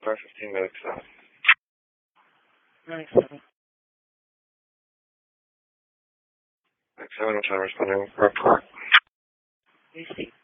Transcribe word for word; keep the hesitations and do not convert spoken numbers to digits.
Car fifteen minutes out. nine seven. nine seven, what time responding? Report. Received.